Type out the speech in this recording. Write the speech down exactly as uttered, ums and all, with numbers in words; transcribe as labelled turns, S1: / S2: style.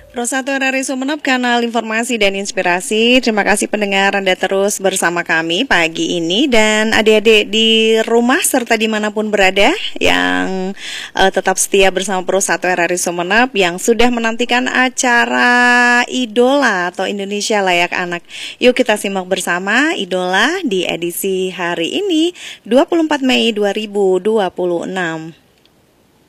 S1: Rosatu R R I Sumeneb, kanal informasi dan inspirasi. Terima kasih pendengar Anda terus bersama kami pagi ini. Dan adik-adik di rumah serta dimanapun berada yang uh, tetap setia bersama Rosatu R R I Sumeneb, yang sudah menantikan acara Idola atau Indonesia Layak Anak. Yuk kita simak bersama Idola di edisi hari ini dua puluh empat Mei dua ribu dua puluh enam.